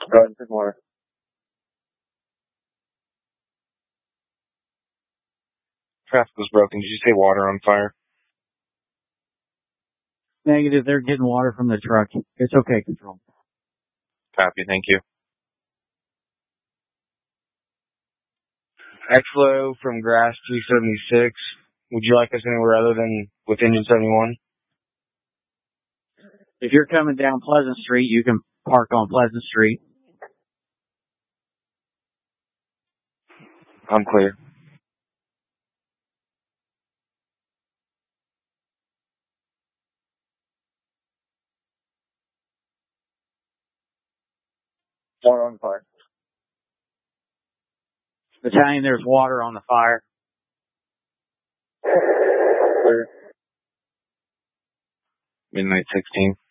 Go ahead and take water. Traffic was broken. Did you say water on fire? Negative. They're getting water from the truck. It's okay, Control. Copy. Thank you. Exflow from Grass 276. Would you like us anywhere other than with Engine 71? If you're coming down Pleasant Street, you can park on Pleasant Street. I'm clear. Water on fire. Battalion, there's water on the fire. Clear. Midnight 16.